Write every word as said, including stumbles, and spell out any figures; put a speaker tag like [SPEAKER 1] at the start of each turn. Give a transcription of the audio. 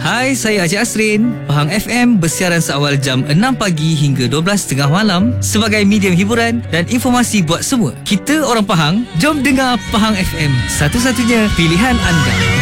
[SPEAKER 1] Hai, saya Encik Asrin. Pahang F M bersiaran seawal jam enam pagi hingga dua belas tiga puluh malam sebagai medium hiburan dan informasi buat semua. Kita orang Pahang, jom dengar Pahang F M. Satu-satunya pilihan anda.